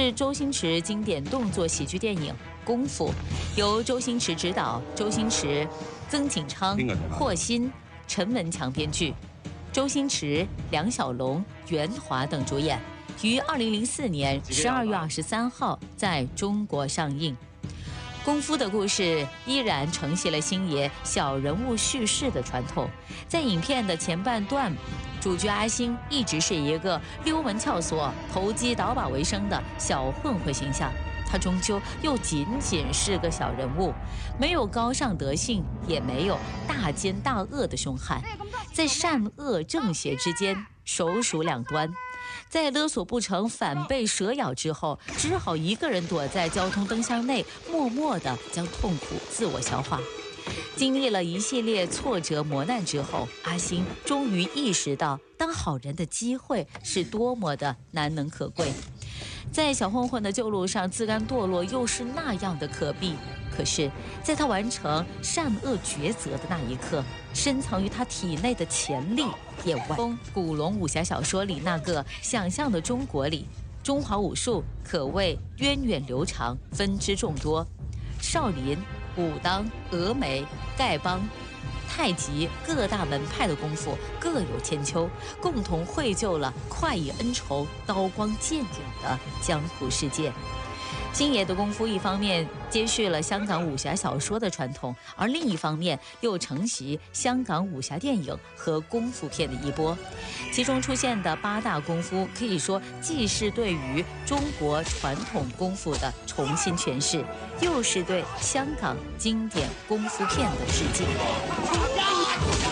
是周星驰经典动作喜剧电影《功夫》，由周星驰执导，周星驰、曾锦昌、霍昕、陈文强编剧，周星驰、梁小龙、袁华等主演，于2004年12月23号在中国上映。功夫的故事依然承袭了星爷小人物叙事的传统，在影片的前半段，主角阿星一直是一个溜门撬锁、投机倒把为生的小混混形象，他终究又仅仅是个小人物，没有高尚德性，也没有大奸大恶的凶悍，在善恶正邪之间手鼠两端。在勒索不成反被蛇咬之后，只好一个人躲在交通灯箱内，默默地将痛苦自我消化。经历了一系列挫折磨难之后，阿星终于意识到当好人的机会是多么的难能可贵。在小混混的旧路上自甘堕落，又是那样的可避。可是在他完成善恶抉择的那一刻，深藏于他体内的潜力也从古龙武侠小说里那个想象的中国里，中华武术可谓源远流长，分支众多，少林、武当、峨眉、丐帮、太极各大门派的功夫各有千秋，共同绘就了快意恩仇、刀光剑影的江湖世界。星爷的功夫一方面接续了香港武侠小说的传统，而另一方面又承袭香港武侠电影和功夫片的衣钵。其中出现的8大功夫，可以说既是对于中国传统功夫的重新诠释，又是对香港经典功夫片的致敬。